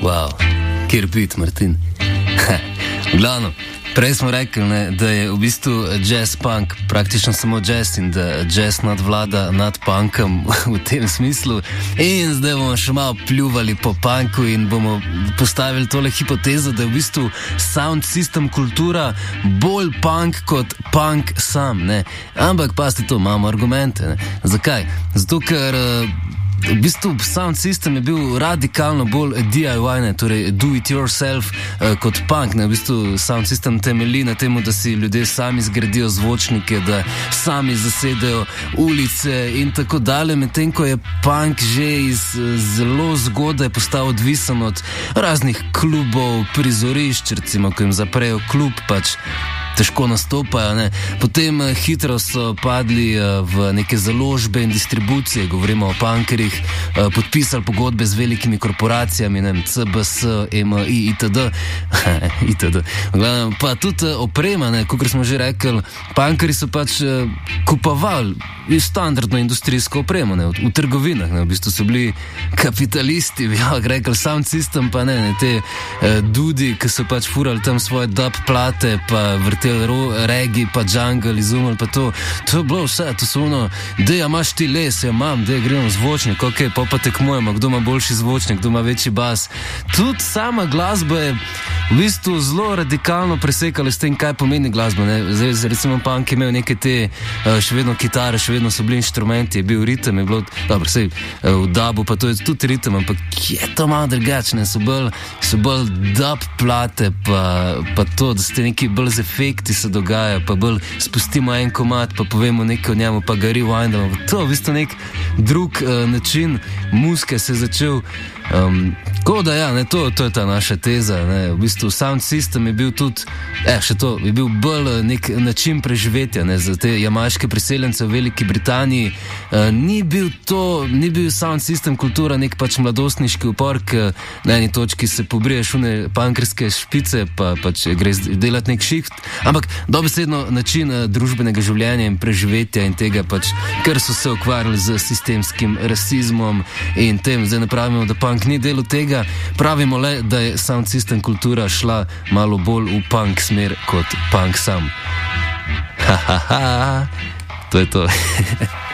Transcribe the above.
Wow, kjer bit, Martin. Glavno, prej smo rekli, ne, da je v bistvu jazz punk praktično samo jazz in da jazz nadvlada nad punkom v tem smislu. In zdaj bomo še malo pljuvali po punku in bomo postavili tole hipotezo, da je v bistvu sound system kultura bolj punk kot punk sam, ne. Ampak pazite to, imamo argumente, ne. Zakaj? Zato, ker v bistvu sound system je bil radikalno bolj DIY, ne, torej do it yourself kot punk, ne, v bistvu sound system temelji na temu, da si ljudje sami zgradijo zvočnike, da sami zasedajo ulice in tako dalje, medtem ko je punk že iz zelo zgodaj postal odvisen od raznih klubov, prizorišč, recimo, ko jim zaprejo klub, pač težko nastopajo, ne. Potem hitro so padli v neke založbe in distribucije, govorimo o punkerjih, podpisali pogodbe z velikimi korporacijami, ne vem, CBS, EMI, itd. itd. Pa tudi oprema, ne, kakor smo že rekli, punkerji so pač kupovali standardno industrijsko opremo, ne, v trgovinah, ne, v bistvu so bili kapitalisti, bi rekli, sound system, pa ne, te dudi, ki so pač furali tam svoje dub plate, pa regi, pa jungle, izumel, pa to je bilo vse, to so ono, dej, a imaš ti les, ja imam, dej, gremo zvočnik, ok, pa tekmujemo, kdo ima boljši zvočnik, kdo ima večji bas. Tudi sama glasba je v bistvu zelo radikalno presekala s tem, kaj pomeni glasba, ne. Zdaj, recimo, punk je imel neke te, še vedno kitare, še vedno so bili inštrumenti, je bil ritem, je bilo, dobro, sej, v dubu, pa to je tudi ritem, ampak je to malo drugačne, so bolj dub plate, pa to, da ste neki bolj z efekti se dogaja, pa bolj spustimo en komad, pa povemo nekaj o njemu, pa ga rewindamo. To je v bistvu nek drug način muzike se je začel. Tako da ja, ne, to je ta naša teza, ne. V bistvu sound system je bil tudi, še to, je bil bolj nek način preživetja, ne, za te jamaške priseljence v Veliki Britaniji. Ni bil sound system kultura nek pač mladostniški upor, ki na eni točki se pobriješ une punkerske špice, pa pač greš delati nek shift, ampak dobesedno način družbenega življenja in preživetja in tega pač, ker so se ukvarjali z sistemskim rasizmom in tem, zdaj ne pravimo, da punk ni del tega, pravimo le, da je sound system kultura šla malo bolj v punk smer kot punk sam. To je to.